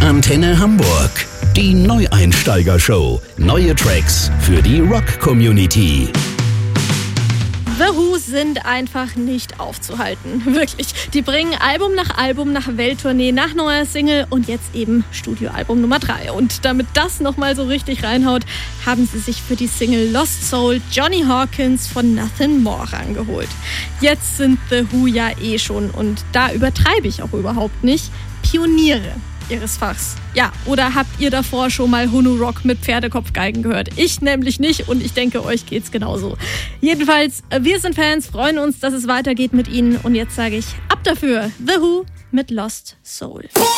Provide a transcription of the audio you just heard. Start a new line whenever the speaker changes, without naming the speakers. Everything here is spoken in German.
Antenne Hamburg. Die Neueinsteiger-Show. Neue Tracks für die Rock-Community.
The Who sind einfach nicht aufzuhalten. Wirklich. Die bringen Album nach Welttournee, nach neuer Single und jetzt eben Studioalbum Nummer 3. Und damit das nochmal so richtig reinhaut, haben sie sich für die Single Lost Soul Johnny Hawkins von Nothing More rangeholt. Jetzt sind The Who ja schon, und da übertreibe ich auch überhaupt nicht, Pioniere ihres Fachs. Ja, oder habt ihr davor schon mal Huno-Rock mit Pferdekopfgeigen gehört? Ich nämlich nicht, und ich denke, euch geht's genauso. Jedenfalls, wir sind Fans, freuen uns, dass es weitergeht mit ihnen, und jetzt sage ich ab dafür, The Who mit Lost Soul.